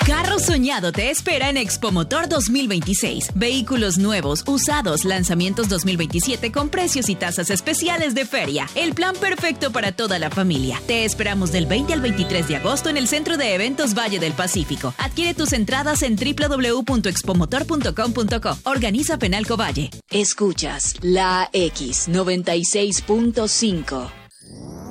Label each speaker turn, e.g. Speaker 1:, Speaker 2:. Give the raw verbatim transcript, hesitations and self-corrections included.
Speaker 1: carro soñado te espera en Expomotor dos mil veintiséis. Vehículos nuevos, usados, lanzamientos dos mil veintisiete con precios y tasas especiales de feria. El plan perfecto para toda la familia. Te esperamos del veinte al veintitrés de agosto en el Centro de Eventos Valle del Pacífico. Adquiere tus entradas en doble u doble u doble u punto expomotor punto com punto co. Organiza Penalco Valle.
Speaker 2: Escuchas la X noventa y seis punto cinco.